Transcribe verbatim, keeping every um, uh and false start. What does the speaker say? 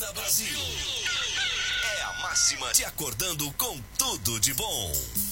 Acorda Brasil. É a máxima te acordando com tudo de bom.